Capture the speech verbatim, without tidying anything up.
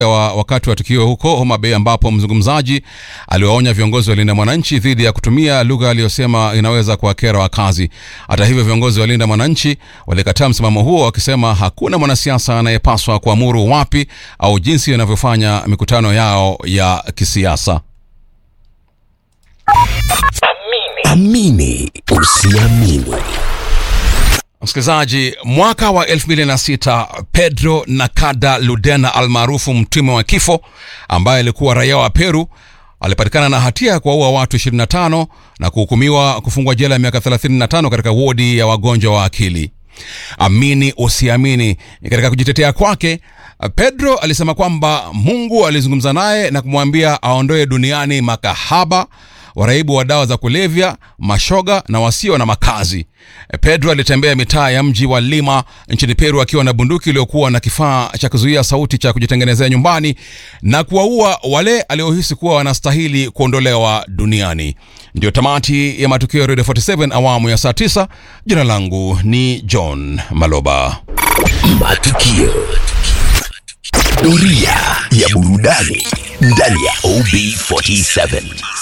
wa wakati wa tukio huko Homa Bay, ambapo mzungumzaji aliwaonya viongozi wa Linda Mwananchi dhidi ya kutumia lugha aliyosema inaweza kuwakera wakazi. Hata hivyo, viongozi wa Linda Mwananchi walikataa msimamo huo, wakisema hakuna mwanasiasa anayepaswa kuamuru wapi au jinsi wanavyofanya mikutano yao ya kisiasa. Amini usiamini. Msikilizaji, mwaka wa elfu mbili na sita Pedro Nakada Ludena almaarufu mtume wa kifo, ambaye alikuwa raia wa Peru, alipatikana na hatia ya kuwaua watu ishirini na tano na kuhukumiwa kufungwa jela miaka thelathini na tano katika wodi ya wagonjwa wa akili. Amini usiamini, katika kujitetea kwake, Pedro alisema kwamba Mungu alizungumza naye na kumwambia aondoe duniani makahaba, waraibu wa dawa za kulevya, mashoga na wasio na makazi. Pedro alitembea mitaa ya mji wa Lima nchini Peru akiwa na bunduki iliyokuwa na kifaa cha kuzuia sauti cha kujitengenezea nyumbani na kuwaua wale aliohisi kuwa wanastahili kuondolewa duniani. Ndio tamati ya matukio ya Radio arobaini na saba awamu ya saa tisa. Jina langu ni John Maloba. Matukio. Doria ya burudani ndani ya O B arobaini na saba.